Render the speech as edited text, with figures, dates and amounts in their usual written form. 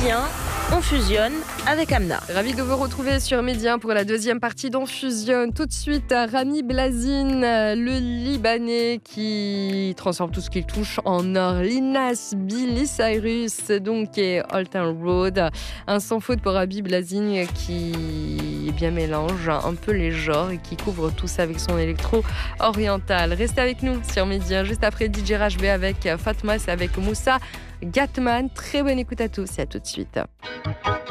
Midi 1, on fusionne avec Amna. Ravi de vous retrouver sur Midi 1 pour la deuxième partie d'On Fusionne. Tout de suite, Rami Blazine, le Libanais qui transforme tout ce qu'il touche en or. Linas Billy Cyrus, donc, et Old Town Road. Un sans faute pour Rami Blazine qui mélange un peu les genres et qui couvre tout ça avec son électro oriental. Restez avec nous sur Midi 1, juste après DJ RHB avec Fatma, c'est avec Moussa Gatman. Très bonne écoute à tous et à tout de suite.